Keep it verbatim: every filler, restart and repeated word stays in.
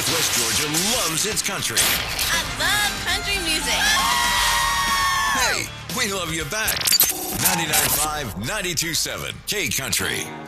Southwest Georgia loves its country. I love country music. Hey, we love you back. ninety-nine point five, ninety-two point seven, K Country.